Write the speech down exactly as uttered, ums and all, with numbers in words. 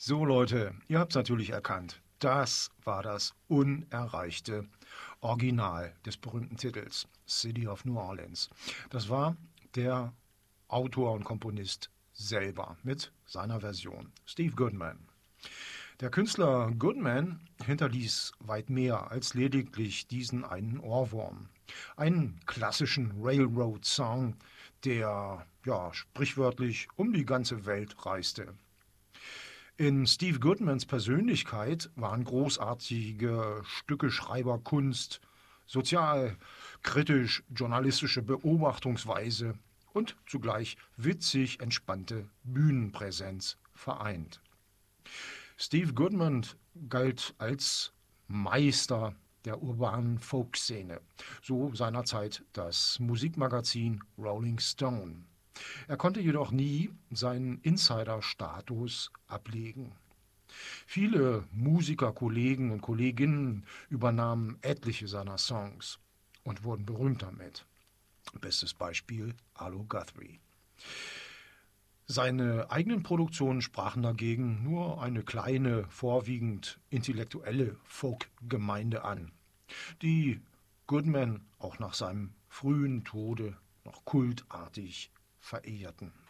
So Leute, ihr habt's natürlich erkannt. Das war das unerreichte Original des berühmten Titels City of New Orleans. Das war der Autor und Komponist selber mit seiner Version, Steve Goodman. Der Künstler Goodman hinterließ weit mehr als lediglich diesen einen Ohrwurm. Einen klassischen Railroad-Song, der ja sprichwörtlich um die ganze Welt reiste. In Steve Goodmans Persönlichkeit waren großartige Stücke Schreiberkunst, sozialkritisch journalistische Beobachtungsweise und zugleich witzig entspannte Bühnenpräsenz vereint. Steve Goodman galt als Meister der urbanen Folkszene, so seinerzeit das Musikmagazin Rolling Stone. Er konnte jedoch nie seinen Insider-Status ablegen. Viele Musiker, Kollegen und Kolleginnen übernahmen etliche seiner Songs und wurden berühmt damit. Bestes Beispiel Arlo Guthrie. Seine eigenen Produktionen sprachen dagegen nur eine kleine, vorwiegend intellektuelle Folk-Gemeinde an, die Goodman auch nach seinem frühen Tode noch kultartig verehrten.